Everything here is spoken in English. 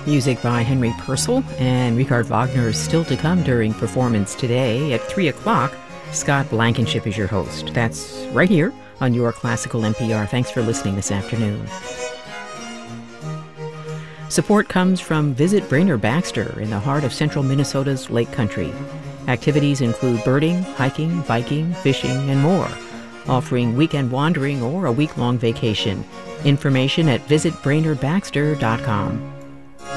Music by Henry Purcell, and Richard Wagner is still to come during performance today. At 3 o'clock, Scott Blankenship is your host. That's right here on your Classical NPR. Thanks for listening this afternoon. Support comes from Visit Brainerd Baxter in the heart of central Minnesota's Lake Country. Activities include birding, hiking, biking, fishing, and more, offering weekend wandering or a week-long vacation. Information at visitbrainerdbaxter.com.